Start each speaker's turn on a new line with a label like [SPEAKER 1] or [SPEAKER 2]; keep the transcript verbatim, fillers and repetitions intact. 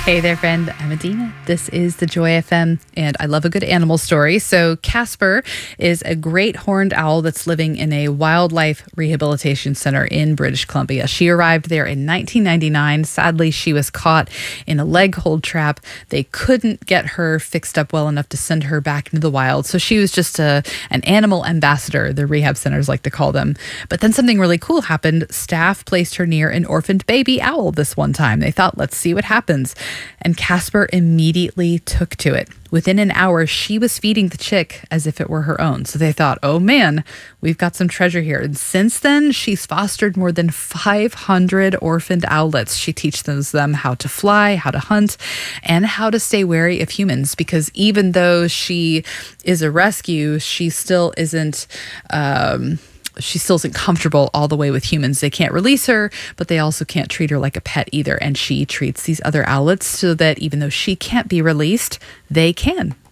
[SPEAKER 1] Hey there, friend. I'm Adina. This is the Joy F M, and I love a good animal story. So Casper is a great horned owl that's living in a wildlife rehabilitation center in British Columbia. She arrived there in nineteen ninety-nine. Sadly, she was caught in a leg hold trap. They couldn't get her fixed up well enough to send her back into the wild. So she was just a, an animal ambassador, the rehab centers like to call them. But then something really cool happened. Staff placed her near an orphaned baby owl this one time. They thought, let's see what happens. And Casper immediately took to it. Within an hour, she was feeding the chick as if it were her own. So they thought, oh man, we've got some treasure here. And since then, she's fostered more than five hundred orphaned owlets. She teaches them how to fly, how to hunt, and how to stay wary of humans. Because even though she is a rescue, she still isn't... Um, she still isn't comfortable all the way with humans. They can't release her, but they also can't treat her like a pet either. And she treats these other owlets so that even though she can't be released, they can.